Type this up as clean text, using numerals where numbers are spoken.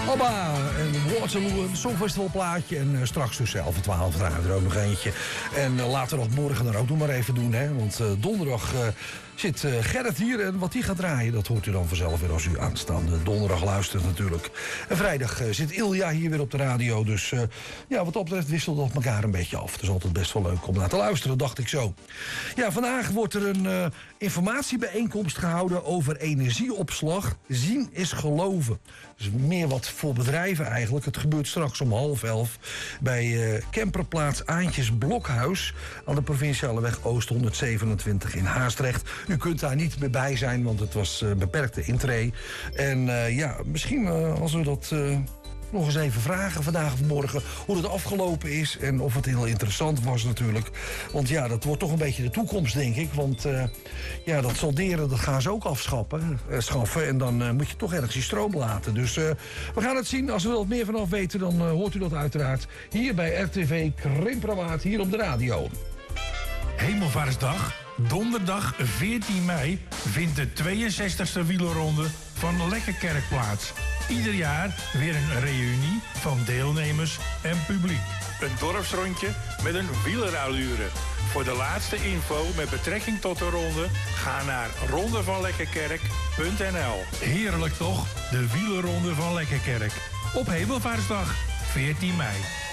Abba en Waterloo, een songfestivalplaatje. En straks tussen 11 en 12 dragen er ook nog eentje. En later nog morgen dan ook nog maar even doen. Hè? Want donderdag zit Gerrit hier. En wat hij gaat draaien, dat hoort u dan vanzelf weer als u aanstaande donderdag luistert natuurlijk. En vrijdag zit Ilja hier weer op de radio. Dus ja, wat dat betreft wisselt dat elkaar een beetje af. Het is altijd best wel leuk om naar te luisteren, dacht ik zo. Ja, vandaag wordt er een informatiebijeenkomst gehouden over energieopslag. Zien is geloven. Dus meer wat voor bedrijven eigenlijk. Het gebeurt straks om 10:30 bij camperplaats Aantjes Blokhuis aan de provinciale weg Oost 127 in Haastrecht. U kunt daar niet meer bij zijn, want het was beperkte intree. En ja, misschien als we dat nog eens even vragen vandaag of morgen hoe het afgelopen is en of het heel interessant was natuurlijk. Want ja, dat wordt toch een beetje de toekomst, denk ik. Want ja, dat solderen, dat gaan ze ook schaffen. En dan moet je toch ergens die stroom laten. Dus we gaan het zien. Als we er wat meer vanaf weten, dan hoort u dat uiteraard hier bij RTV Krimpramaat, hier op de radio. Hemelvaartsdag, donderdag 14 mei, vindt de 62e wielerronde van Lekkerkerk plaats. Ieder jaar weer een reunie van deelnemers en publiek. Een dorpsrondje met een wielerallure. Voor de laatste info met betrekking tot de ronde, ga naar rondevanlekkerkerk.nl. Heerlijk toch, de wielerronde van Lekkerkerk. Op Hemelvaartsdag, 14 mei.